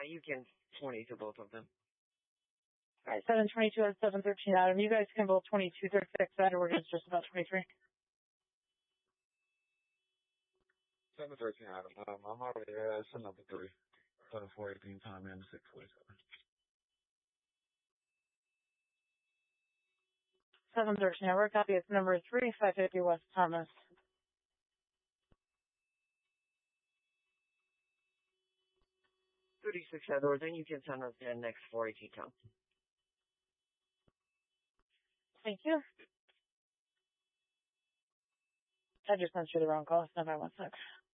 You can 20 to both of them. All right, 722 and 713 Adam. You guys can both 22 36. Edward is just about 23. 713 Adam. I'm already at number 3. 418 time and 647. 713 Edward. Copy. It's number 3, 550 West Thomas. 36 Edward, then you can send us the next 418 count. Thank you. I just sent you the wrong call. Stand by 1 sec.